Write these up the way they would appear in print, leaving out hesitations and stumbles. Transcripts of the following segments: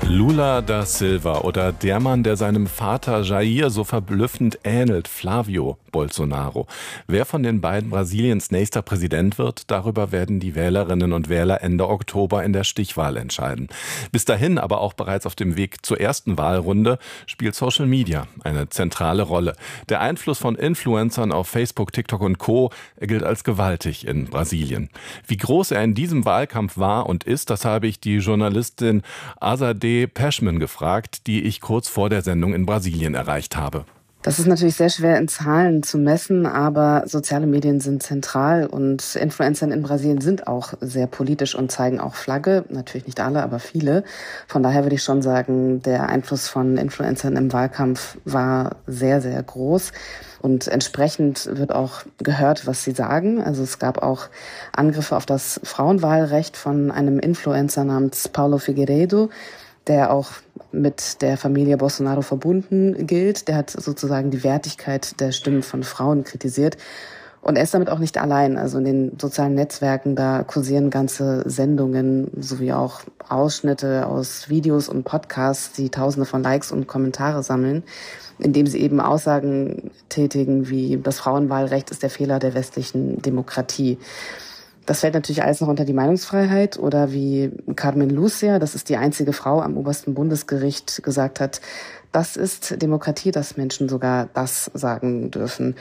Lula da Silva oder der Mann, der seinem Vater Jair so verblüffend ähnelt, Flávio Bolsonaro. Wer von den beiden Brasiliens nächster Präsident wird, darüber werden die Wählerinnen und Wähler Ende Oktober in der Stichwahl entscheiden. Bis dahin, aber auch bereits auf dem Weg zur ersten Wahlrunde, spielt Social Media eine zentrale Rolle. Der Einfluss von Influencern auf Facebook, TikTok und Co. gilt als gewaltig in Brasilien. Wie groß er in diesem Wahlkampf war und ist, das habe ich die Journalistin Azadeh Peschman gefragt, die ich kurz vor der Sendung in Brasilien erreicht habe. Das ist natürlich sehr schwer in Zahlen zu messen, aber soziale Medien sind zentral und Influencer in Brasilien sind auch sehr politisch und zeigen auch Flagge. Natürlich nicht alle, aber viele. Von daher würde ich schon sagen, der Einfluss von Influencern im Wahlkampf war sehr, sehr groß. Und entsprechend wird auch gehört, was sie sagen. Also es gab auch Angriffe auf das Frauenwahlrecht von einem Influencer namens Paulo Figueiredo, der auch mit der Familie Bolsonaro verbunden gilt. Der hat sozusagen die Wertigkeit der Stimmen von Frauen kritisiert. Und er ist damit auch nicht allein. Also in den sozialen Netzwerken, da kursieren ganze Sendungen sowie auch Ausschnitte aus Videos und Podcasts, die Tausende von Likes und Kommentare sammeln, indem sie eben Aussagen tätigen wie das Frauenwahlrecht ist der Fehler der westlichen Demokratie. Das fällt natürlich alles noch unter die Meinungsfreiheit oder wie Carmen Lúcia, das ist die einzige Frau am obersten Bundesgericht, gesagt hat, das ist Demokratie, dass Menschen sogar das sagen dürfen.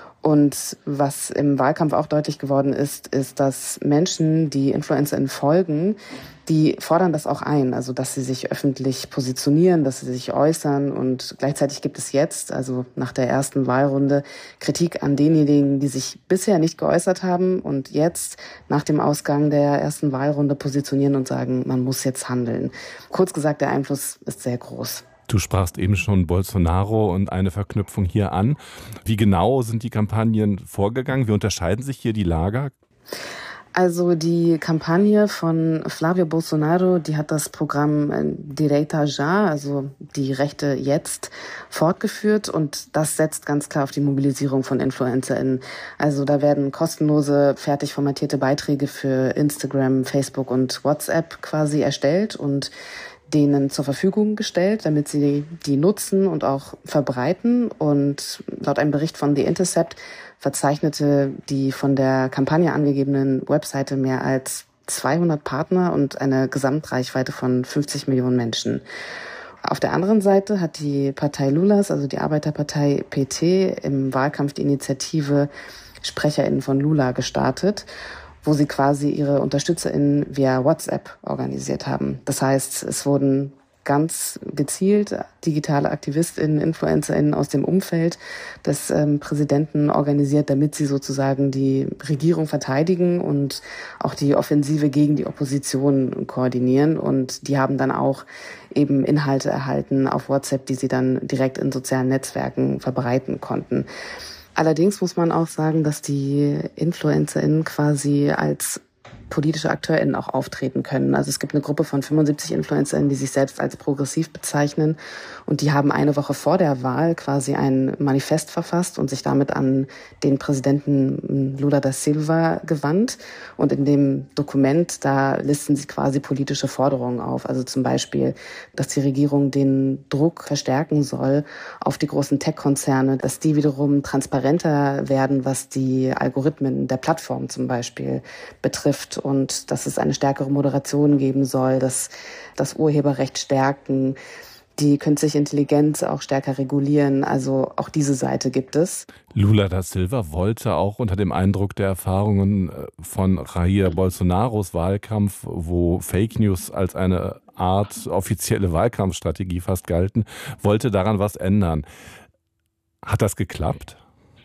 Und was im Wahlkampf auch deutlich geworden ist, dass Menschen, die InfluencerInnen folgen, die fordern das auch ein, also dass sie sich öffentlich positionieren, dass sie sich äußern. Und gleichzeitig gibt es jetzt, also nach der ersten Wahlrunde, Kritik an denjenigen, die sich bisher nicht geäußert haben und jetzt nach dem Ausgang der ersten Wahlrunde positionieren und sagen, man muss jetzt handeln. Kurz gesagt, der Einfluss ist sehr groß. Du sprachst eben schon Bolsonaro und eine Verknüpfung hier an. Wie genau sind die Kampagnen vorgegangen? Wie unterscheiden sich hier die Lager? Also die Kampagne von Flávio Bolsonaro, die hat das Programm Direita Já, also die Rechte jetzt, fortgeführt und das setzt ganz klar auf die Mobilisierung von InfluencerInnen. Also da werden kostenlose, fertig formatierte Beiträge für Instagram, Facebook und WhatsApp quasi erstellt und denen zur Verfügung gestellt, damit sie die nutzen und auch verbreiten. Und laut einem Bericht von The Intercept verzeichnete die von der Kampagne angegebenen Webseite mehr als 200 Partner und eine Gesamtreichweite von 50 Millionen Menschen. Auf der anderen Seite hat die Partei Lulas, also die Arbeiterpartei PT, im Wahlkampf die Initiative SprecherInnen von Lula gestartet, wo sie quasi ihre UnterstützerInnen via WhatsApp organisiert haben. Das heißt, es wurden ganz gezielt digitale AktivistInnen, InfluencerInnen aus dem Umfeld des Präsidenten organisiert, damit sie sozusagen die Regierung verteidigen und auch die Offensive gegen die Opposition koordinieren. Und die haben dann auch eben Inhalte erhalten auf WhatsApp, die sie dann direkt in sozialen Netzwerken verbreiten konnten. Allerdings muss man auch sagen, dass die InfluencerInnen quasi als politische AkteurInnen auch auftreten können. Also es gibt eine Gruppe von 75 InfluencerInnen, die sich selbst als progressiv bezeichnen und die haben eine Woche vor der Wahl quasi ein Manifest verfasst und sich damit an den Präsidenten Lula da Silva gewandt. Und in dem Dokument, da listen sie quasi politische Forderungen auf. Also zum Beispiel, dass die Regierung den Druck verstärken soll auf die großen Tech-Konzerne, dass die wiederum transparenter werden, was die Algorithmen der Plattform zum Beispiel betrifft und dass es eine stärkere Moderation geben soll, dass das Urheberrecht stärken, die künstliche Intelligenz auch stärker regulieren. Also auch diese Seite gibt es. Lula da Silva wollte auch unter dem Eindruck der Erfahrungen von Jair Bolsonaros Wahlkampf, wo Fake News als eine Art offizielle Wahlkampfstrategie fast galten, wollte daran was ändern. Hat das geklappt?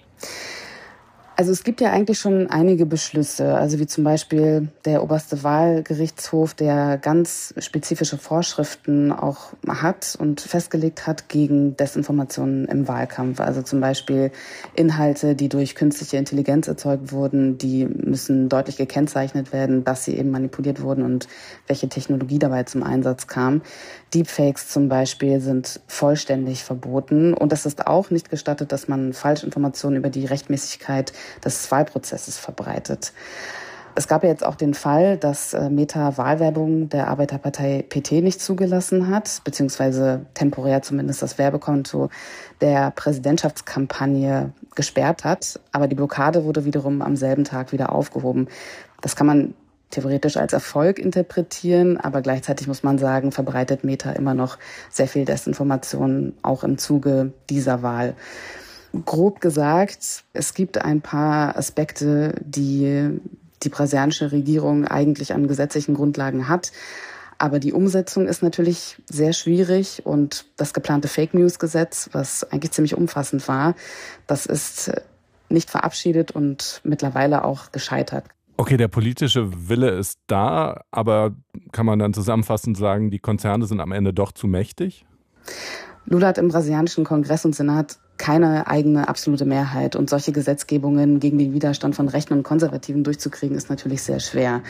Also es gibt ja eigentlich schon einige Beschlüsse, also wie zum Beispiel der oberste Wahlgerichtshof, der ganz spezifische Vorschriften auch hat und festgelegt hat gegen Desinformationen im Wahlkampf. Also zum Beispiel Inhalte, die durch künstliche Intelligenz erzeugt wurden, die müssen deutlich gekennzeichnet werden, dass sie eben manipuliert wurden und welche Technologie dabei zum Einsatz kam. Deepfakes zum Beispiel sind vollständig verboten und es ist auch nicht gestattet, dass man Falschinformationen über die Rechtmäßigkeit des Wahlprozesses verbreitet. Es gab ja jetzt auch den Fall, dass Meta Wahlwerbung der Arbeiterpartei PT nicht zugelassen hat, beziehungsweise temporär zumindest das Werbekonto der Präsidentschaftskampagne gesperrt hat. Aber die Blockade wurde wiederum am selben Tag wieder aufgehoben. Das kann man theoretisch als Erfolg interpretieren, aber gleichzeitig muss man sagen, verbreitet Meta immer noch sehr viel Desinformation, auch im Zuge dieser Wahl. Grob gesagt, es gibt ein paar Aspekte, die die brasilianische Regierung eigentlich an gesetzlichen Grundlagen hat. Aber die Umsetzung ist natürlich sehr schwierig und das geplante Fake-News-Gesetz, was eigentlich ziemlich umfassend war, das ist nicht verabschiedet und mittlerweile auch gescheitert. Okay, der politische Wille ist da, aber kann man dann zusammenfassend sagen, die Konzerne sind am Ende doch zu mächtig? Lula hat im brasilianischen Kongress und Senat keine eigene absolute Mehrheit. Und solche Gesetzgebungen gegen den Widerstand von Rechten und Konservativen durchzukriegen, ist natürlich sehr schwer.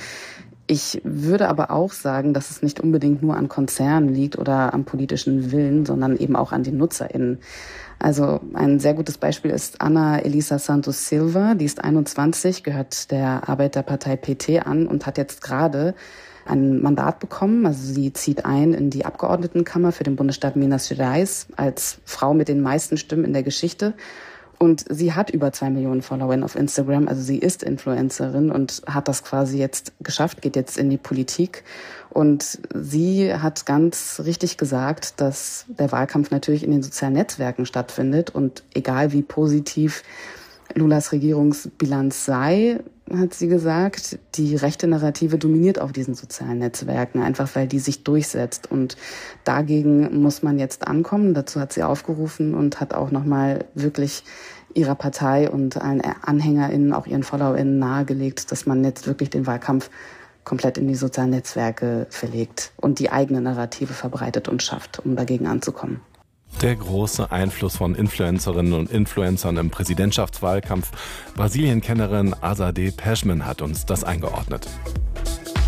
Ich würde aber auch sagen, dass es nicht unbedingt nur an Konzernen liegt oder am politischen Willen, sondern eben auch an den NutzerInnen. Also ein sehr gutes Beispiel ist Ana Elisa Santos Silva, die ist 21, gehört der Arbeiterpartei PT an und hat jetzt gerade ein Mandat bekommen. Also sie zieht ein in die Abgeordnetenkammer für den Bundesstaat Minas Gerais als Frau mit den meisten Stimmen in der Geschichte. Und sie hat über 2 Millionen Follower auf Instagram, also sie ist Influencerin und hat das quasi jetzt geschafft, geht jetzt in die Politik. Und sie hat ganz richtig gesagt, dass der Wahlkampf natürlich in den sozialen Netzwerken stattfindet. Und egal wie positiv Lulas Regierungsbilanz sei, hat sie gesagt, die rechte Narrative dominiert auf diesen sozialen Netzwerken, einfach weil die sich durchsetzt. Und dagegen muss man jetzt ankommen. Dazu hat sie aufgerufen und hat auch nochmal wirklich ihrer Partei und allen AnhängerInnen, auch ihren FollowerInnen nahegelegt, dass man jetzt wirklich den Wahlkampf komplett in die sozialen Netzwerke verlegt und die eigene Narrative verbreitet und schafft, um dagegen anzukommen. Der große Einfluss von Influencerinnen und Influencern im Präsidentschaftswahlkampf. Brasilien-Kennerin Azadeh Pechmann hat uns das eingeordnet.